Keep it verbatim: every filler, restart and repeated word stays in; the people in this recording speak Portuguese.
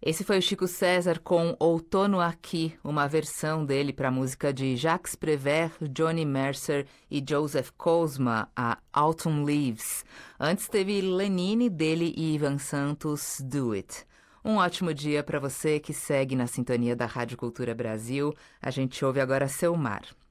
Esse foi o Chico César com Outono Aqui, uma versão dele para a música de Jacques Prévert, Johnny Mercer e Joseph Cosma, a Autumn Leaves. Antes teve Lenine, dele e Ivan Santos, Do It. Um ótimo dia para você que segue na sintonia da Rádio Cultura Brasil. A gente ouve agora Seu Mar.